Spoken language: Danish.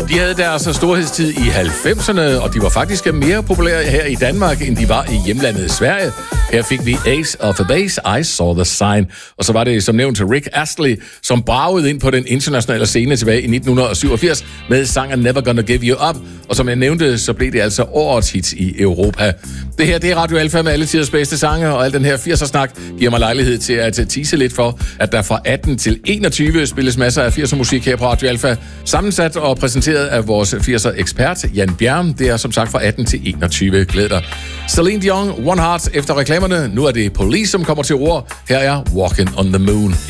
De havde deres storhedstid i 90'erne, og de var faktisk mere populære her i Danmark, end de var i hjemlandet Sverige. Her fik vi Ace of Base, I Saw the Sign. Og så var det som nævnt Rick Astley, som bragede ind på den internationale scene tilbage i 1987 med sangen Never Gonna Give You Up. Og som jeg nævnte, så blev det altså årets hit i Europa. Det her, det er Radio Alfa med alle tiders bedste sange, og al den her 80'er-snak giver mig lejlighed til at tease lidt for, at der fra 18 til 21 spilles masser af 80'er musik her på Radio Alfa. Sammensat og præsenteret af vores 80'er-ekspert, Jan Bjerm. Det er som sagt fra 18 til 21. Glæd dig. Celine Dion, One Heart efter reklamerne. Nu er det Police, som kommer til ord. Her er Walking on the Moon.